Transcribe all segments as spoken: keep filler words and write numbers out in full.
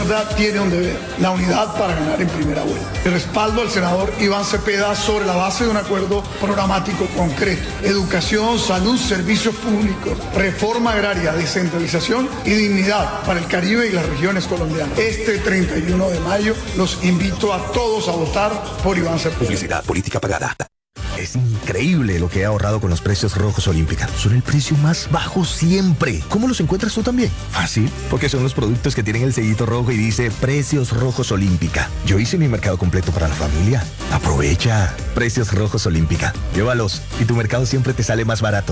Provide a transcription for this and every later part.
izquierda tiene un deber, la unidad para ganar en primera vuelta. El respaldo al senador Iván Cepeda sobre la base de un acuerdo programático concreto. Educación, salud, servicios públicos, reforma agraria, descentralización y dignidad para el Caribe y las regiones colombianas. Este treinta y uno de mayo los invito a todos a votar por Iván Cepeda. Publicidad, política pagada. Es increíble lo que he ahorrado con los precios rojos Olímpica. Son el precio más bajo siempre. ¿Cómo los encuentras tú también? Fácil, porque son los productos que tienen el sellito rojo y dice Precios Rojos Olímpica. Yo hice mi mercado completo para la familia. Aprovecha. Precios Rojos Olímpica. Llévalos y tu mercado siempre te sale más barato.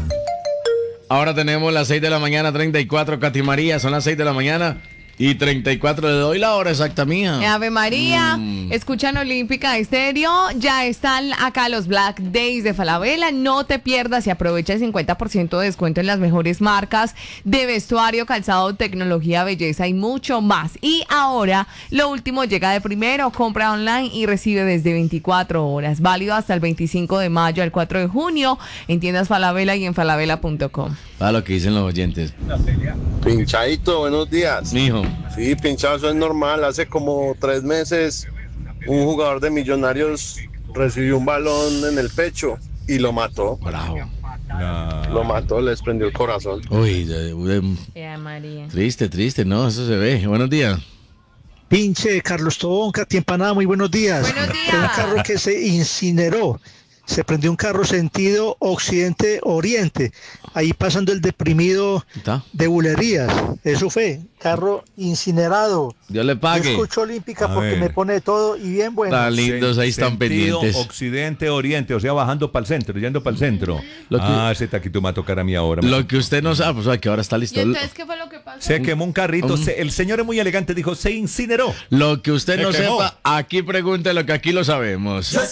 Ahora tenemos las seis de la mañana, treinta y cuatro, Katy María. Son las seis de la mañana y treinta y cuatro. Le doy la hora exacta mía. Ave María, Mm. escuchan Olímpica Estéreo. Ya están acá los Black Days de Falabella. No te pierdas y aprovecha el cincuenta por ciento de descuento en las mejores marcas de vestuario, calzado, tecnología, belleza y mucho más. Y ahora, lo último llega de primero. Compra online y recibe desde veinticuatro horas. Válido hasta el veinticinco de mayo al cuatro de junio en tiendas Falabella y en falabella punto com. A lo que dicen los oyentes. Pinchadito, buenos días. Mijo. Sí, pinchado, eso es normal. Hace como tres meses un jugador de Millonarios recibió un balón en el pecho y lo mató. Bravo. Lo mató, le desprendió el corazón. Uy, de- de- Ave María. triste, triste, no, eso se ve. Buenos días. Pinche Carlos Tobón, Katy Empanada, muy buenos días. Buenos días. Fue un carro que se incineró. Se prendió un carro sentido occidente-oriente, ahí pasando el deprimido ¿Está? de Bulerías. Eso fue, carro incinerado. Dios le Yo pague. escucho Olímpica A porque ver. me pone todo y bien bueno. Tan lindos, ahí están Sentido pendientes. occidente, oriente, o sea, bajando para el centro, yendo para el centro. Lo que- ah, ese taquito me va a tocar a mí ahora. Lo que usted no sabe, pues ay, que ahora está ¿Y listo. entonces qué fue lo que pasó? Se quemó un carrito, Mm. se- el señor es muy elegante, dijo, se incineró. Lo que usted Se no quemó. sepa, aquí pregunte lo que aquí lo sabemos.